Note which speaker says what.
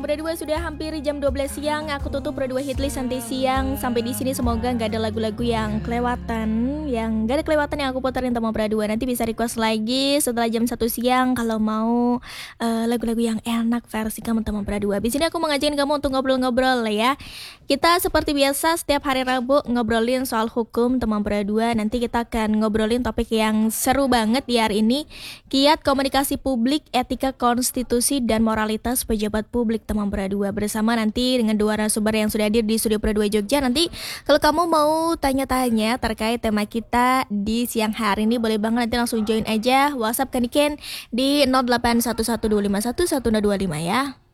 Speaker 1: Berdua sudah hampir jam 12 siang. Aku tutup Berdua Hitlist nanti siang. Sampai di sini semoga nggak ada lagu-lagu yang kelewatan. Yang nggak ada kelewatan yang aku puterin sama Berdua. Nanti bisa request lagi setelah jam 1 siang kalau mau lagu-lagu yang enak versi kamu teman Berdua. Di sini aku mau ngajakin kamu untuk ngobrol-ngobrol ya. Kita seperti biasa setiap hari Rabu ngobrolin soal hukum teman Berdua. Nanti kita akan ngobrolin topik yang seru banget di hari ini. Kiat komunikasi publik, etika konstitusi dan moralitas pejabat publik teman Berdua, bersama nanti dengan dua narasumber yang sudah hadir di studio Berdua Jogja. Nanti kalau kamu mau tanya-tanya terkait tema kita di siang hari ini, boleh banget nanti langsung join aja WhatsApp Kaniken di 0811251125 ya.